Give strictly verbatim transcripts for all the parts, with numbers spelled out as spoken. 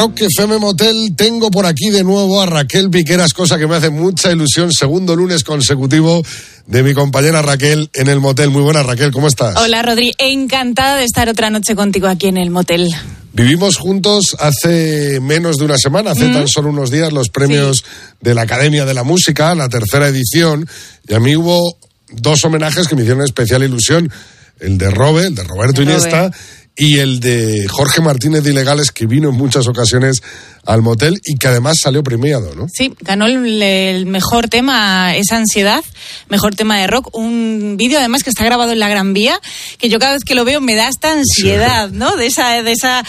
Rock F M Motel, tengo por aquí de nuevo a Raquel Piqueras, cosa que me hace mucha ilusión, segundo lunes consecutivo de mi compañera Raquel en el motel. Muy buenas, Raquel, ¿cómo estás? Hola, Rodri, encantada de estar otra noche contigo aquí en el motel. Vivimos juntos hace menos de una semana, hace mm. tan solo unos días, los premios sí. de la Academia de la Música, la tercera edición, y a mí hubo dos homenajes que me hicieron especial ilusión, el de Robe, el de Roberto de Iniesta, Robe. Y el de Jorge Martínez de Ilegales, que vino en muchas ocasiones al motel y que además salió premiado, ¿no? Sí, ganó el, el mejor tema, esa ansiedad, mejor tema de rock, un vídeo además que está grabado en la Gran Vía, que yo cada vez que lo veo me da esta ansiedad, sí. ¿no? De esa, de esa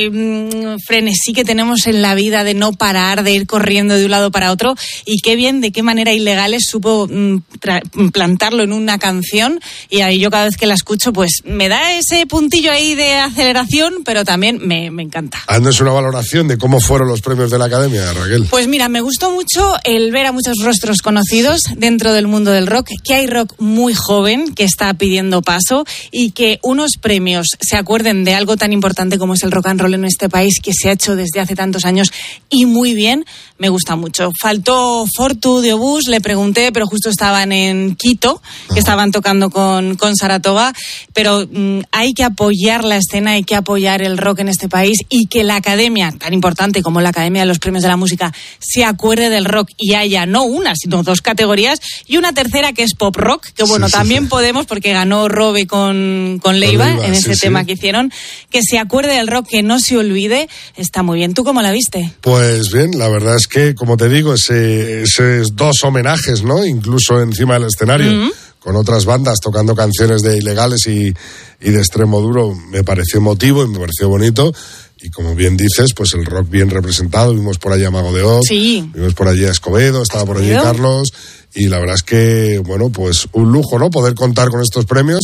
eh, frenesí que tenemos en la vida de no parar, de ir corriendo de un lado para otro, y qué bien, de qué manera Ilegales supo mm, tra- plantarlo en una canción, y ahí yo cada vez que la escucho pues me da ese puntillo ahí de aceleración, pero también me, me encanta. Haznos una valoración de cómo fueron los premios de la Academia, Raquel. Pues mira, me gustó mucho el ver a muchos rostros conocidos dentro del mundo del rock, que hay rock muy joven que está pidiendo paso y que unos premios se acuerden de algo tan importante como es el rock and roll en este país, que se ha hecho desde hace tantos años y muy bien, me gusta mucho. Faltó Fortu de Obús, le pregunté, pero justo estaban en Quito, que Ajá. estaban tocando con, con Saratoga, pero mmm, hay que apoyar la escena, hay que apoyar el rock en este país, y que la Academia, tan importante como la Academia de los Premios de la Música, se acuerde del rock y haya no una, sino dos categorías, y una tercera que es pop rock, que bueno, sí, sí, también sí. podemos, porque ganó Robe con, con Leiva, con Leiva en ese sí, tema sí. que hicieron, que se acuerde del rock, que no se olvide, está muy bien. ¿Tú cómo la viste? Pues bien, la verdad es que, como te digo, ese, esos dos homenajes, ¿no? Incluso encima del escenario, mm-hmm. con otras bandas tocando canciones de Ilegales y, y de Extremo Duro, me pareció emotivo y me pareció bonito. Y como bien dices, pues el rock bien representado. Vimos por allí a Mago de Oz, sí. vimos por allí a Escobedo, estaba por allí Carlos. Y la verdad es que, bueno, pues un lujo, ¿no? Poder contar con estos premios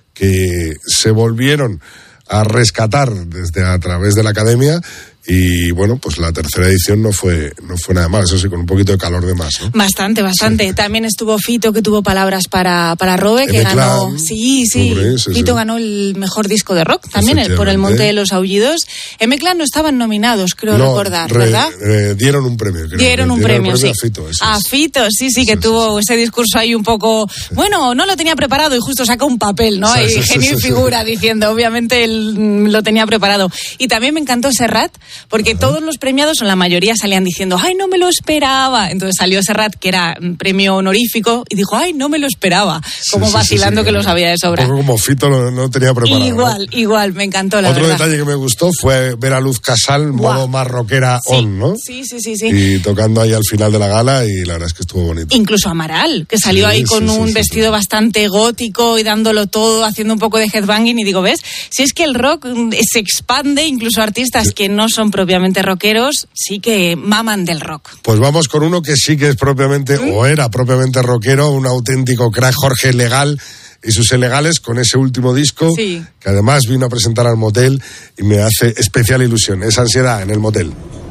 que se volvieron a rescatar desde a través de la Academia. Y bueno, pues la tercera edición no fue no fue nada mal, eso sí, con un poquito de calor de más, ¿no? Bastante, bastante. Sí. También estuvo Fito, que tuvo palabras para, para Robe, que M-Clan. ganó. Sí, sí. Hombre, sí Fito sí. ganó el mejor disco de rock, también el, por El Monte de los Aullidos. M-Clan no estaban nominados, creo no, recordar, re, ¿verdad? Eh, dieron un premio, creo. Dieron un dieron premio, premio sí. A Fito, eso a es. Fito, sí, sí, que sí, tuvo sí, sí. ese discurso ahí un poco. Sí. Bueno, no lo tenía preparado y justo sacó un papel, ¿no? Sí, y sí, genio sí, y sí, figura sí. diciendo, obviamente él lo tenía preparado. Y también me encantó Serrat, porque Ajá. todos los premiados, o la mayoría, salían diciendo, ay, no me lo esperaba. Entonces salió Serrat, que era premio honorífico, y dijo, ay, no me lo esperaba. Como sí, sí, vacilando sí, sí, que lo sabía de sobra. Un poco como Fito no, no tenía preparado. Igual, ¿no? igual, me encantó, la Otro verdad. detalle que me gustó fue ver a Luz Casal, modo wow. más rockera sí, on, ¿no? Sí, sí, sí, sí. Y tocando ahí al final de la gala, y la verdad es que estuvo bonito. Incluso Amaral, que salió sí, ahí con sí, un sí, vestido sí. bastante gótico y dándolo todo, haciendo un poco de headbanging, y digo, ¿ves? Si es que el rock se expande, incluso artistas sí. que no son propiamente rockeros, sí que maman del rock. Pues vamos con uno que sí que es propiamente, ¿Mm? o era propiamente rockero, un auténtico crack, Jorge Legal y sus Ilegales, con ese último disco, sí. que además vino a presentar al motel y me hace especial ilusión. Esa ansiedad en el motel.